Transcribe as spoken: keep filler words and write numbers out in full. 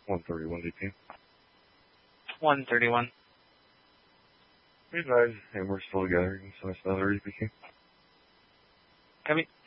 one thirty-one D P. one thirty-one. Hey guys, and we're still together, so it's another E P K. Copy.